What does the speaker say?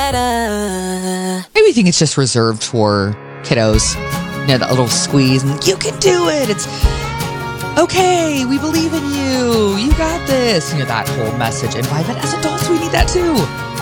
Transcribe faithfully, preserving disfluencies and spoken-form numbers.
better. Maybe think it's just reserved for kiddos. You know, that little squeeze and you can do it. It's okay. We believe in you. You got this. You know, that whole message. And by that, as adults, we need that too.